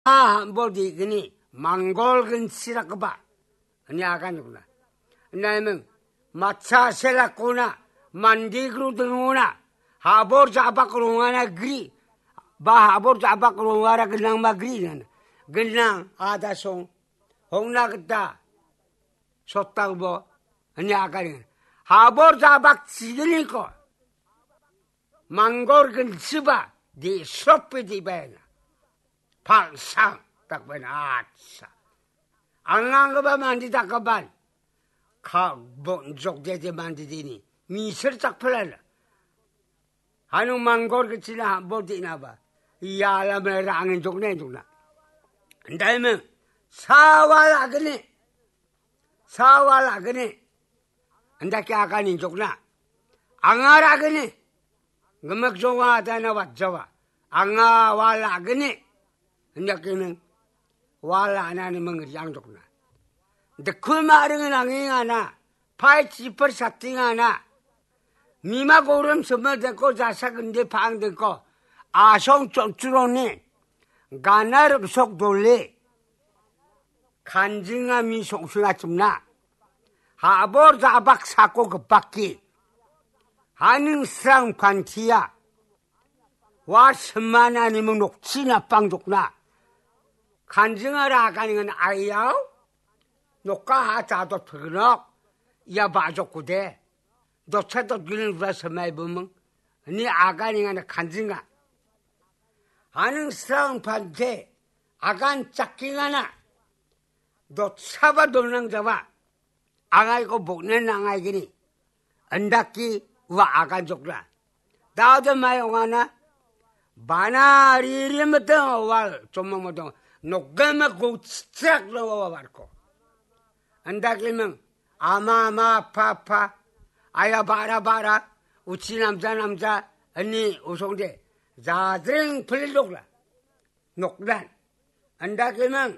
뭐지, 그니, 망골근 시라고 봐. 아니, 아가니구나. 나면, 마차 셀라꾸나, 만디그루 등우나, 하볼 자박으로 하나 그리, 하볼 자박으로 하라 그냥 막 그리는. 그냥, 아다송, 홍나겠다. 섰다고 뭐, 아니, 아가니. 하볼 자박 지기니까, 망골근 시바, 네 수업비디 배나. 발상, 딱 보면, 아차. 안 가봐 만지다 가반. 본족대제 만지디니, 미술 딱 풀어라. 하는 망골 그치나 못 되나봐. 이 알람을 랑인 족내 죽나. 다음에, 사왈아그네. 안다께 아가닌 죽나. 앙아라그네. 그막 좋아하다나 왔저와. 앙아왈아그네. 안다께는, 왈 안 하는 멍을 양족나. 근데 그 말은 앙행하나, 파이 지퍼 사팅하나, 미마 고름 서머대고 자사근데 방대고, 아송 쫓주로니, 가나름 속 돌리, 간증함이 송수가 줍나, 하보 자박 사고 급박기, 하는 스랑 관티야, 와 선만 아니면 녹지나 빵족나, 간증하라 하가는 아이야오? 녹가 하자도 특은억, 야 봐줬구대. 너차도 길을 불어서 많이 보면, 니 아가니가 간증가. 하는 스랑 반대, 아간 짝킹하나, 너 차봐 돌랑 잡아. 아가이고 목낸 아가이기니, 언닥기 와 아간 족라. 나도 마용하나, 바나리리부터 와, 좀만 녹가마 고치짝 넣어와 말고. 안다기면 아마마 파파 아야 바라 우치 남자 언니 우송대 자드랭 풀리족라 녹란 안다기면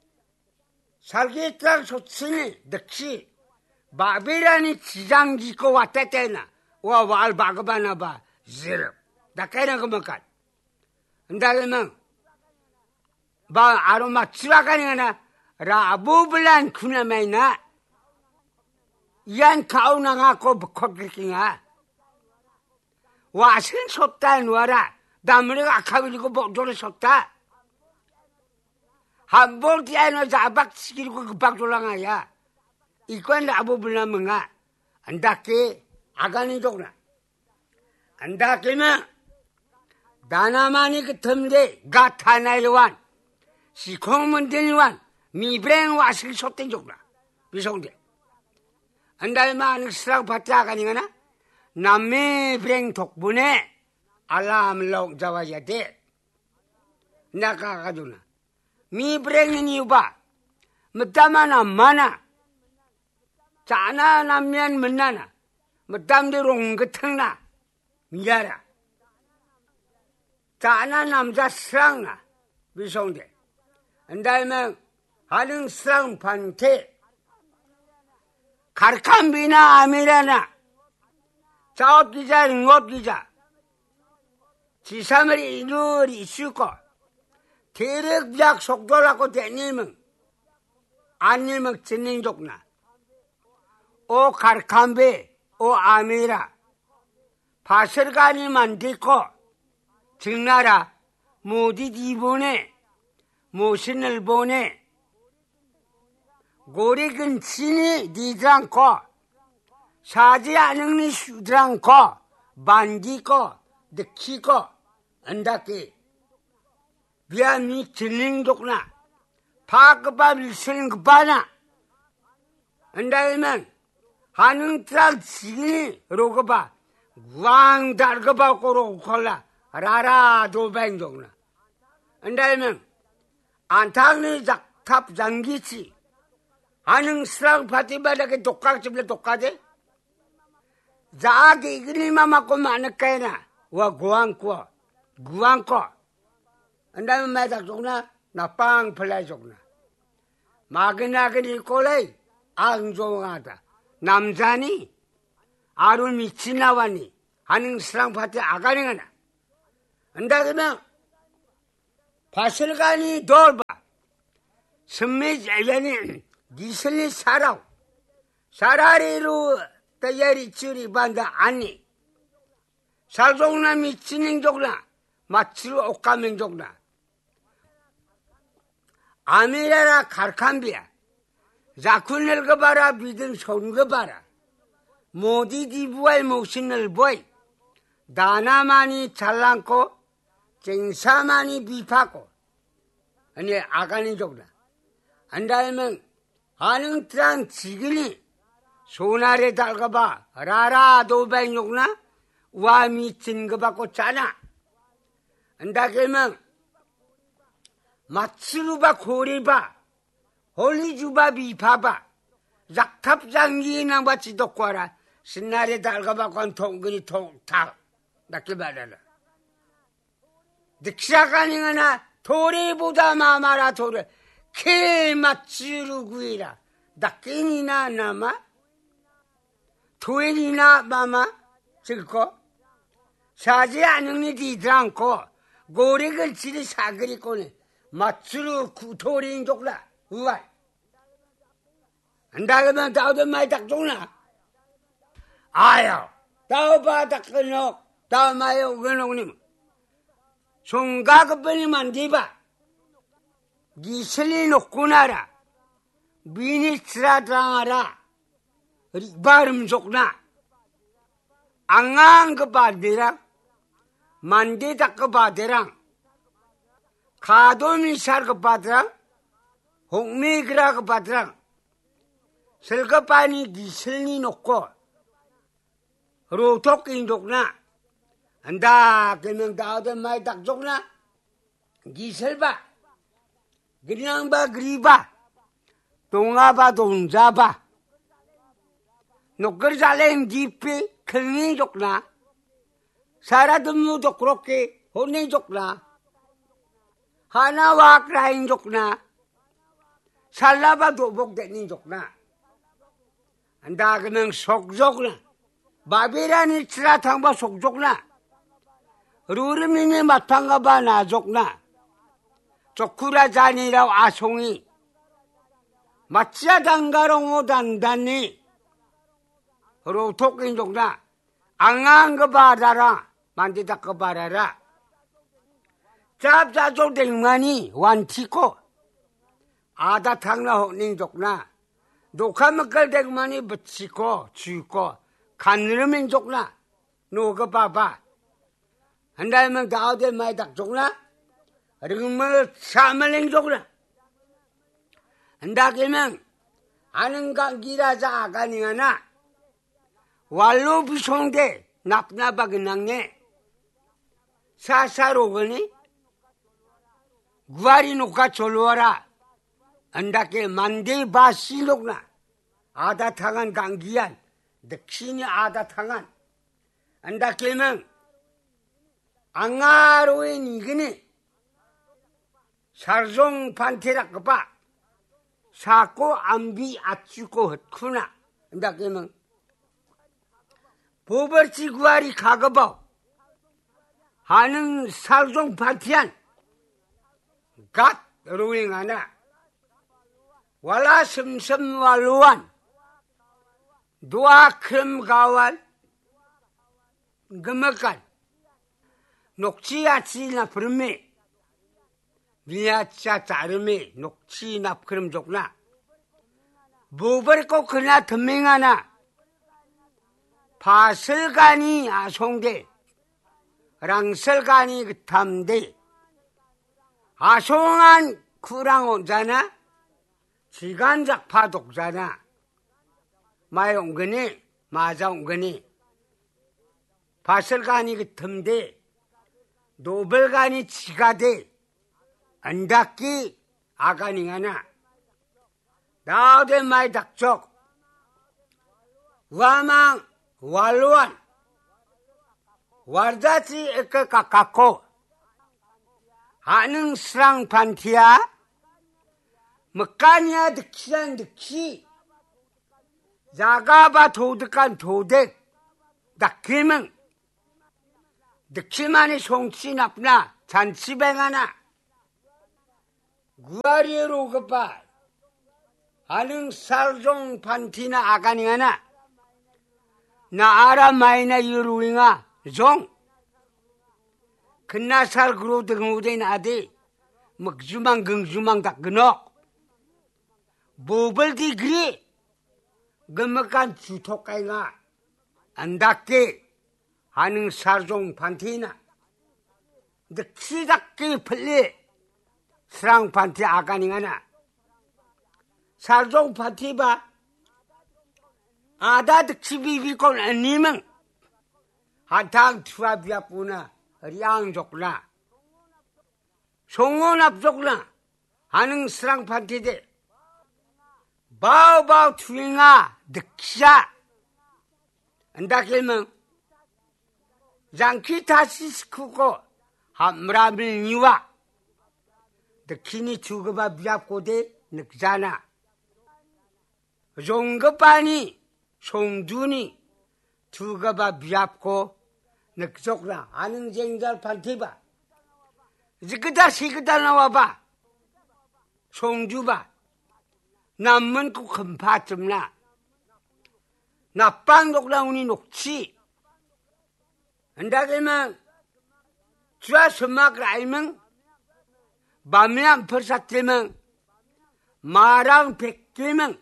살기 딱 좋지니 늑시 마비라니 지장 짓고 왔다 때나 와왈 바그바나바 지르 나까이나 그만간 안다기면 아로마 치와가니나 라부블란 쿠나마이나 이안 가오나가고 버커기킹아 와신 섰다 누아라 나무리가 아카비리고 목조를 섰다 한볼 뒤에는 자박 치기리고 급박 졸랑아야 이건 라부블란 뭔가 안다께 아가니 조구나 안다께면 나나마니 그 텀대 가타나일완 시콩문들완 미브랭 와실 솥된 족라 비송대 안달마는 스랑 받자 가니가나 남미 브랭 덕분에 알람롱 잡아야 돼 나가가주나 미브랭은 이유봐 뭐땀하나 많아 자나 남면 만나나 뭐땀대로 옹긋탕나 미야라 자나 남자 스랑나 비송대 안달면 하는 스랑 반태 가르캄비나 아미라나 자업기자 응업기자 지사물이 이누리 있을거 대력비약 속도라고 되니면 안일먹 진행족나 오 가르캄비 오 아미라 바설가니만 듣고 증나라 모디디 보내 모신을 보내 고리근 친이 니드랑코 사지 않으니 슈드랑코 만디코 느끼고 안다기 미안이 진행족나 파급밥 일쓰는 급바나 안다이면 하는 트락 지기니 로급바 왕 달급바 꼬로 콜라 라라 도뱅족나 안다이면 안탕니 작탑 장기치 하는 스랑 파티바닥에 독각집에 독가지 자기 이그리마 맞고 많을까이나 와 구안코 안다면 마작 족나 나빵 플라이 족나 마그나그니 꼴레이 앙종하다 남자니 아루 미치나와니 하는 스랑 파티 아가링하나 안다면 바슬간이 돌바 선미자연이 기슬리 사라우 사라리로 따야리 찌리 반다 아니 살종남이 진행족나 마치로 옥가맹족나 아미라라 갈칸비야 자쿤을 거봐라 비든 손 거봐라 모디 디부알 모신을 보이 다나만이 잘랑고 쟁사만이 비파고 아니 아가니 족나 안다면 하는 트란 지근이 소나래 달가봐 라라 도바이 족나 와 미친 거 받고 짜나 안다면 마츠루바 고리바 홀리주바 비파바 작탑장기나 마치 독과라 신나래 달가봐 건 통근이 통탁 낫게 말하라 득샤가닝하나 도리보다 마마라 도리 케 마츠루 구이라 낫게니나 나마 도엔이나 마마 즐거 사지 않으니 디드랑고 고리글 지리 사그리 꼬네 마츠루 도리인 족라 우와 안다그면 다우든 마이 딱 족나 아유 다우바 딱 끊어 다우마요 근홍님 송가급번이만 디바 기슬리 놓고나라 미니스트라당하라 발음 족나 앙앙 그 바디랑 만디다 그 바디랑 가도미살 그 바디랑 홍미그라 그 바디랑 설거빠니 기슬리 놓고 로톡인 족나 안다 그명 다우든 마이 딱 족나 기슬바 그냥 봐 그리바 동아바 동자바 녹걸 잘랭 깊이 큰이 족나 사라듬무도 그렇게 혼내 족나 하나와 크라인 족나 살라바 도복되니 족나 안다 그냥 속족나 바비라니 치라탕바 속족나 루르미니 마탕가바 나족나 조쿠라자니라 아송이 마치야 단가롱오 단단니 로톡인 족나 앙앙 거 바라라 만디다 거 바라라 짭짜조 댕만이 완티코 아다 탕나 호닝 족나 녹화먹걸 댕만이 붙이고 주고 간르민 족나 노거 봐봐 한달면 다우데 마이 딱 족나 르그물 사물링 족나 한다기면 아는 강기라자 아가니하나 왈로 비송대 납나바기 낭네 사사로거니 구아리 녹가 졸로와라 안다게 만대 바시록나 아다탕한 강기한 득신이 아다탕한 안다게면 앙아로의 니그니 살종 판테라 그바 사고 안비 아치고 헛쿠나 안다게면 보벌치 구아리 가거버 하는 살종 판티안 갓 로잉하나 왈라 섬섬 왈로완 도아 크름 가왈 금먹간 녹치야치나 부름이 미야차 짜름이 녹치나 그럼 족나 무버리고 그나 덤맹하나 파설간이 아송대 랑설간이 그 탐대 아송한 구랑 온자나 지간작 파독자나 마이 온거니 마자 온거니 파설간이 그 탐대 노벌간이 지가대 안닦기 아가닝하나 나오대 마이 닥쪽 와망 왈로안 wardaci eke kakako haning serang pantia mekanya dekian deki 자가바 도득한 도득 닥기면 득기만이 송치 납나 잔치뱅하나 구아리로 그빠 아능 살종 판티나 아가니가나 나 아라 마이나 유루잉아 종 그나살 그로 등우대 나디 먹주망 긍주망 다 그너 보벌디 그리 금막간 주토까이가 안닿게 하는 살종 판티나 늑시작게 풀리 스랑 판티 아가니가나 살종 판티바 아다 득시비비콘 아니면 한탕 투합이야꾸나 리앙족나 송원압족나 하는 스랑 판티들 바우바우 투잉아 득시야 안다길면 장키 다시 시크고 함라밀 니와 득키니 주급아 비압고대 늑자나 종급아니 송준이 두급아 비압고 늑족나 아는 쟁잘 판티바 지그다 시그다 나와봐 송주바 남문 그 금파쯤나 나빵독나 우니 녹치 안다길면 주아 스막 라이면 밤에 안 퍼삭되면 마랑 백되면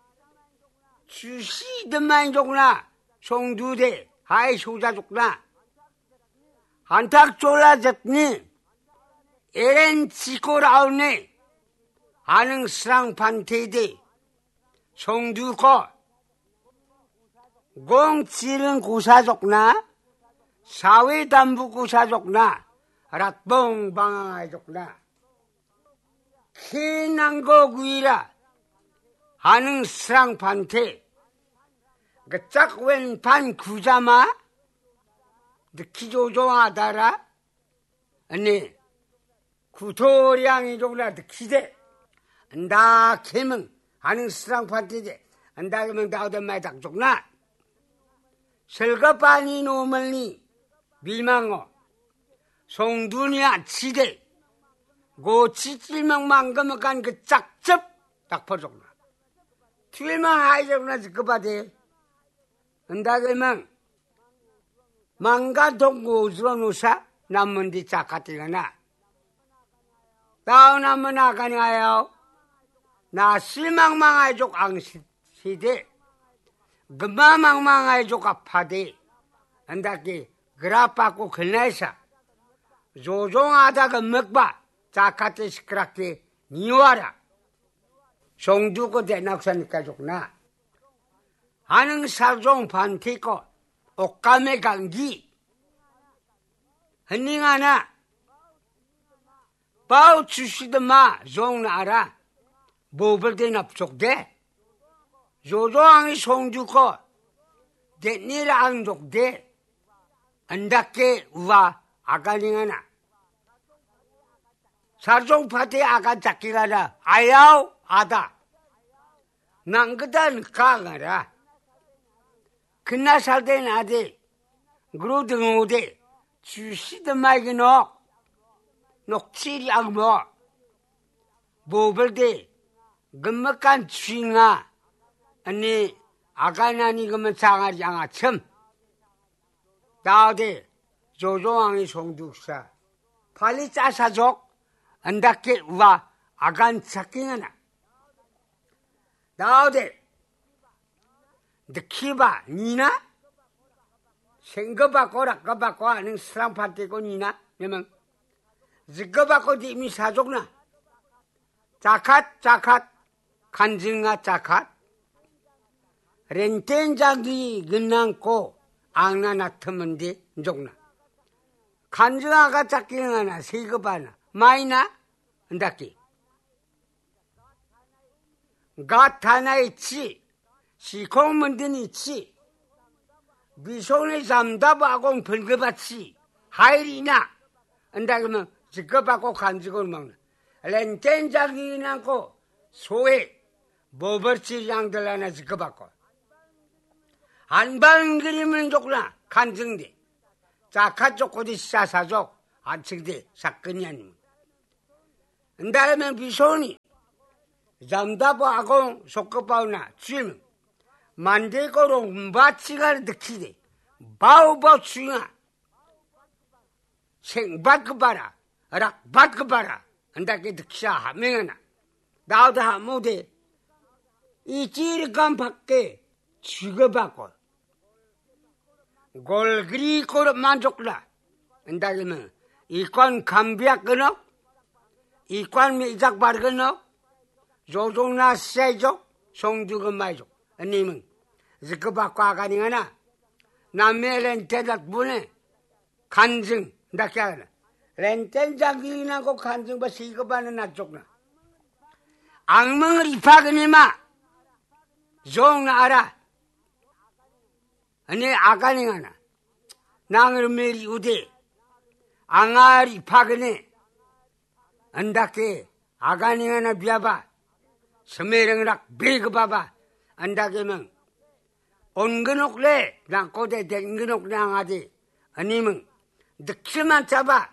주시드만 족나 송두대 하이 소자 족나 한탁 졸라졌니 에렌 치고라오네 아는 스랑 판테이데 송두고 공치는 구사족나 사회담부 구사족나 랏봉 방황아족나 키난거 구이라 하는 스랑 판테 그 짝웬 반 구자마 느끼조조하다라 아니 구토량이 족나 느끼대 안다 개명 하는 스랑 판테제 안다 개명 다오던마이 닥족나 설거빠니 노멀니 밀망어 송두니야 치대 고치찔망망금어간 그 짝첩 딱 퍼족나 튀일망 하이족나 지급하대 은다그만 망가동 고스로 누사 남문디 짝같이가나 다운 한번 아가니가요 나 실망망하이족 앙시대 금마망망하이족 아파대 은다기 그라빠고 글나이사 조종하다가 먹봐 짝같이 시끄럽게 니와라 송두고 대낙사니까 좋구나 아는 살종 반티고 옥감의 강기 흔닝하나 바우 주시드마 종나라 모벌대 납족대 조종왕이 송두고 대니라 안족대 안닿게 우와 아가링하나 살종 파티 아가 잡기가라 아야우 아다 난그단 강하라 그나 살대 나대 그로 등오대 주시드 마이기 녹칠이 악모 모벌대 금막간 주잉아 아니 아가나니 그만 장아리 양아 참 나대 조종왕이 송두사 팔리 짜사족 안닿게 우와 아간 찾기가나 나대 느끼바 니나 생거받고 락거받고 하는 사람 받고 니나 그러면 지거받고 이미 사족나 자캇 간증아 자캇 렌텐자기 근남고 앙나 나트문디 족나 간증아가 잡기가나 세거바나 마이나 안닿기 가타나의 치 시콩문드니 치 미손의 잠다바공 벌거바치 하이리나 안다그러면 지거받고 간직을 먹는 렌텐자기 남고 소에 모벌치 양들 하나 지거받고 안방 그림은 좋구나 간증대 자카족 고디 사사족 안측대 사건이 아니면 Ndalam bisoni. Zamdapo akong sokapaw na chim. Mande ko rong batsigar dekide. Bao tsinga. Seng bat kebara. Rak bat kebara. Andake deksha hamengana. Daoda hamude. 이찌리 깜박게 죽어봤고 골그리 꼬르 만족라 안다기면 이관 감비약 끊어 이관 미작 바르거너 조종나 세족 송주금 마이족 아니면 지그박과 아가니가나 남의 렌텐작 분에 간증 낙하나 렌텐작이나고 간증바 시급하는 나쪽나 악몽을 입하거니마 종 알아. 아니 아가닝하나. 낭을 메리 우대. 앙아리 파그네. 안다케 아가닝하나 비아바. 스메령락 베그바바. 안다케면 온근옥래 랑꼬대 댕근옥래 앙아디. 아니면 득시만 잡아.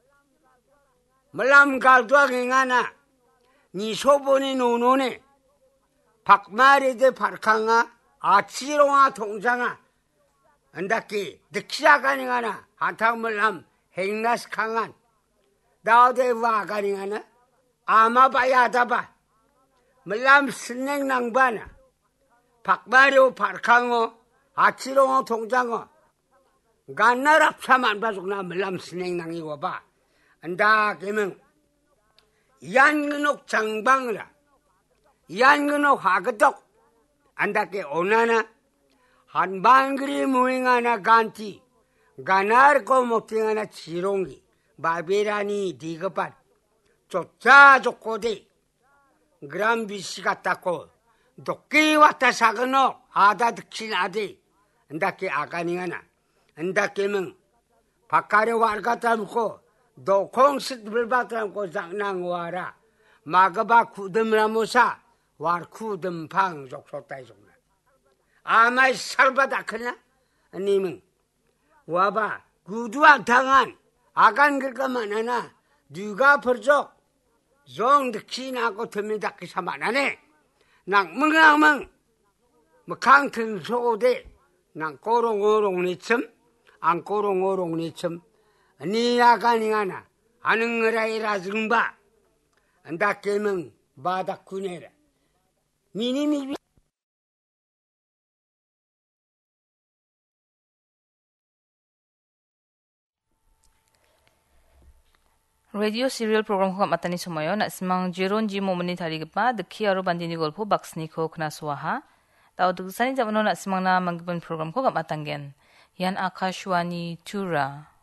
말람갈도아갱하나. 니 소본이 노노네. 박마리드 발캉아 아치롱아 동장아 안다키 득시아가닝하나 하탕물함 행나스 강한 나오데 와가닝하나 아마바야다바 물람 스넹낭바나 박마리오 발캉어 아치롱어 동장어 간나랍사만 바족나 물람 스넹낭이 와봐 안다키면 이안근옥 장방이라 이안근호 화그덕 안다께 오나나 한방그리 무행하나 간티 가나르고 목팅하나 지롱기 마베라니 디그밭 쫓자 쫓고대 그람비시 같다고 도끼 왔다 사그노 아다 득신 아대 안다께 아가닝하나 안다께면 바카레 wargata 묻고 도콩 스들바타 묻고 장낭 와라 마그바 쿠듬라모사 와쿠듬 방족 속다이족나 아마이 살바다 크냐 아니면 와봐 구두와 당한 아간 그까만 하나 누가 벌적 종 득신하고 듭니다 그 사만하네 낭멍낭멍 뭐 강튼 소고대 낭 꼬롱오롱니쯤 안 꼬롱오롱니쯤 니 아간이하나 아는 거라이라 증바 안다깨면 바닥구네라 미니미 Radio serial program ko matani sumayo na simang Jeron G momeni tarigipa dekhi aro bandini golpo baksni ko kna swaha taw dugsani jamano na simang na mangban program ko matanggen yan Akashwani Tura